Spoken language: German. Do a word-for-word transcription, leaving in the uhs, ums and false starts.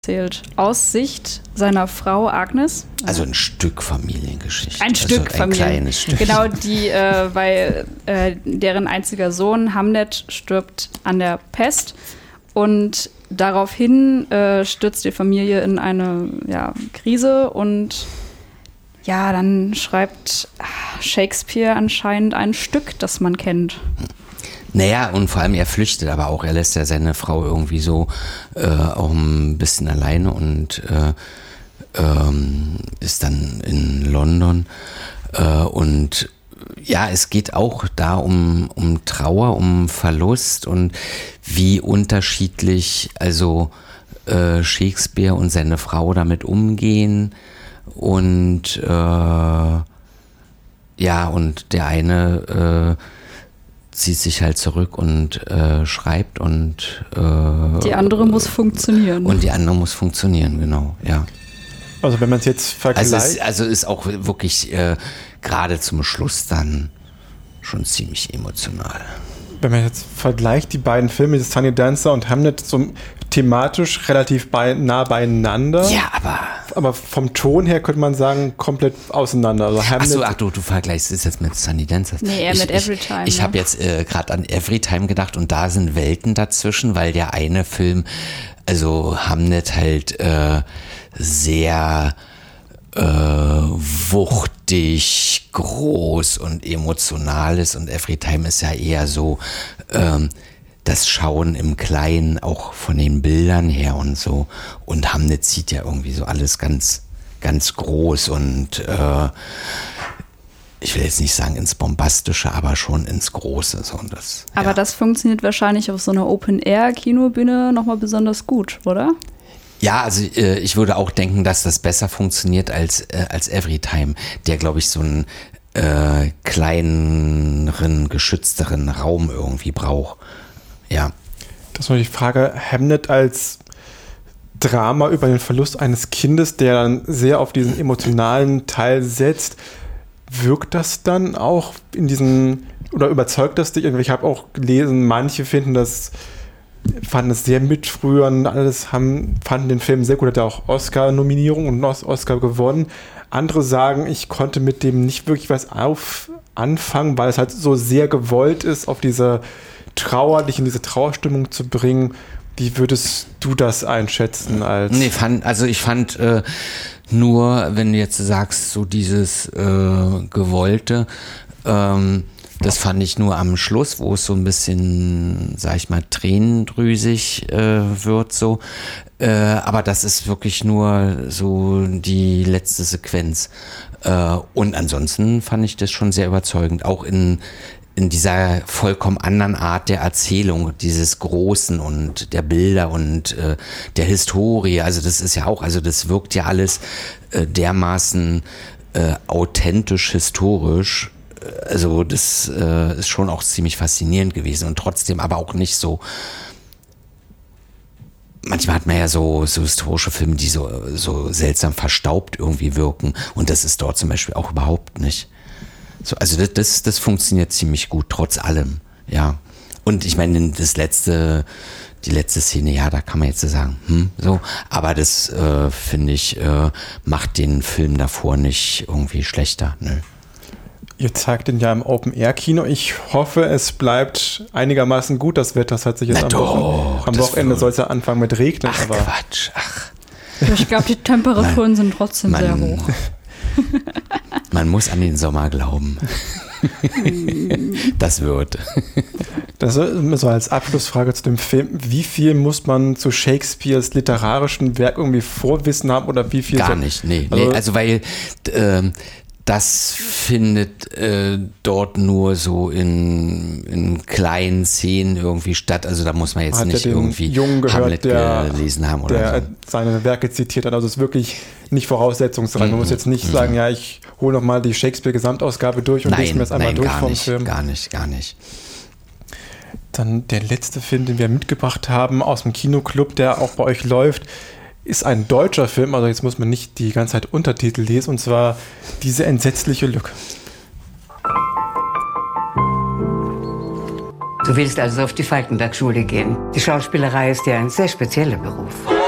erzählt. Aus Sicht seiner Frau Agnes. Also ein Stück Familiengeschichte. Ein Stück also ein Familie. kleines Stück. Genau, die, äh, weil äh, deren einziger Sohn Hamnet stirbt an der Pest und daraufhin äh, stürzt die Familie in eine ja, Krise und ja, dann schreibt Shakespeare anscheinend ein Stück, das man kennt. Naja, und vor allem er flüchtet aber auch. Er lässt ja seine Frau irgendwie so äh, auch ein bisschen alleine und äh, ähm, ist dann in London. Äh, und ja, es geht auch da um, um Trauer, um Verlust und wie unterschiedlich also äh, Shakespeare und seine Frau damit umgehen. Und äh, ja, und der eine äh, zieht sich halt zurück und äh, schreibt und äh, die andere muss funktionieren. Und die andere muss funktionieren, genau, ja. Also wenn man es jetzt vergleicht. Also, es, also ist auch wirklich äh, gerade zum Schluss dann schon ziemlich emotional. Wenn man jetzt vergleicht, die beiden Filme, das Tiny Dancer und Hamnet, so thematisch relativ bei, nah beieinander. Ja, aber... Aber vom Ton her könnte man sagen, komplett auseinander. Also ach so, ach du, du vergleichst es jetzt mit Sunny Dancers. Nee, eher ich, mit Everytime. Ich, ich ne? habe jetzt äh, gerade an Everytime gedacht und da sind Welten dazwischen, weil der eine Film, also Hamnet halt äh, sehr äh, wuchtig, groß und emotional ist und Everytime ist ja eher so ähm, das Schauen im Kleinen, auch von den Bildern her und so. Und Hamnet sieht ja irgendwie so alles ganz, ganz groß und äh, ich will jetzt nicht sagen ins Bombastische, aber schon ins Große. So, und das, aber ja. das funktioniert wahrscheinlich auf so einer Open-Air-Kinobühne nochmal besonders gut, oder? Ja, also äh, ich würde auch denken, dass das besser funktioniert als, äh, als Everytime, der, glaube ich, so einen äh, kleineren, geschützteren Raum irgendwie braucht. Ja. Das war die Frage, Hamnet als Drama über den Verlust eines Kindes, der dann sehr auf diesen emotionalen Teil setzt. Wirkt das dann auch in diesen, oder überzeugt das dich? Ich habe auch gelesen, manche finden das, fanden es sehr mitfrührend, alles haben, fanden den Film sehr gut, hat ja auch Oscar-Nominierung und Oscar gewonnen. Andere sagen, ich konnte mit dem nicht wirklich was auf anfangen, weil es halt so sehr gewollt ist, auf diese Trauer, dich in diese Trauerstimmung zu bringen. Wie würdest du das einschätzen? Als nee, fand, also ich fand äh, nur, wenn du jetzt sagst, so dieses äh, Gewollte, ähm, das fand ich nur am Schluss, wo es so ein bisschen, sag ich mal, tränendrüsig äh, wird so. Äh, aber das ist wirklich nur so die letzte Sequenz. Äh, und ansonsten fand ich das schon sehr überzeugend, auch in in dieser vollkommen anderen Art der Erzählung, dieses Großen und der Bilder und äh, der Historie. Also das ist ja auch, also das wirkt ja alles äh, dermaßen äh, authentisch, historisch. Also das äh, ist schon auch ziemlich faszinierend gewesen und trotzdem aber auch nicht so. Manchmal hat man ja so, so historische Filme, die so, so seltsam verstaubt irgendwie wirken und das ist dort zum Beispiel auch überhaupt nicht. So, also das, das, das funktioniert ziemlich gut, trotz allem, ja. Und ich meine, das letzte, die letzte Szene, ja, da kann man jetzt so sagen, hm, so, aber das, äh, finde ich, äh, macht den Film davor nicht irgendwie schlechter, nö. Ihr zeigt den ja im Open-Air-Kino. Ich hoffe, es bleibt einigermaßen gut, das Wetter. Das hat sich jetzt Na am, doch, Wochen, am Wochenende soll es ja anfangen mit Regnen. Ach, aber Quatsch, ach. Ich glaube, die Temperaturen sind trotzdem Man, sehr hoch. Man muss an den Sommer glauben. Das wird. Das ist so als Abschlussfrage zu dem Film. Wie viel muss man zu Shakespeares literarischen Werk irgendwie Vorwissen haben oder wie viel? Gar so, nicht, nee. Also, nee also weil ähm, das findet äh, dort nur so in, in kleinen Szenen irgendwie statt. Also da muss man jetzt hat nicht ja den irgendwie Jungen gehört, Hamlet der, gelesen haben oder der so. seine Werke zitiert hat. Also es ist wirklich nicht voraussetzungsreich. Man Mhm. muss jetzt nicht Mhm. sagen, ja, ich hole nochmal die Shakespeare-Gesamtausgabe durch und lese mir Nein, das einmal nein, durch gar vom nicht, Film. gar nicht, gar nicht. Dann der letzte Film, den wir mitgebracht haben aus dem Kinoclub, der auch bei euch läuft, ist ein deutscher Film, also jetzt muss man nicht die ganze Zeit Untertitel lesen, und zwar Diese entsetzliche Lücke. Du willst also auf die Falkenberg-Schule gehen. Die Schauspielerei ist ja ein sehr spezieller Beruf.